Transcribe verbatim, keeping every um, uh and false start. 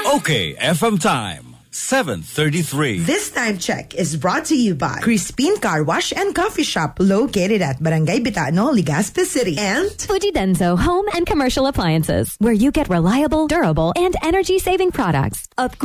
Okay, F M time, seven thirty-three. This time check is brought to you by Crispin Car Wash and Coffee Shop, located at Barangay Bitano, Legazpi City, and Fuji Denso Home and Commercial Appliances, where you get reliable, durable, and energy-saving products. Upgrade